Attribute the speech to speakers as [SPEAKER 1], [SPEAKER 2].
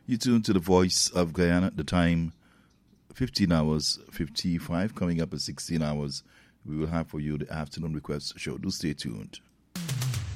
[SPEAKER 1] You tune to the Voice of Guyana. The time 15 hours 55. Coming up at 16 hours, we will have for you the afternoon request show. Do stay tuned.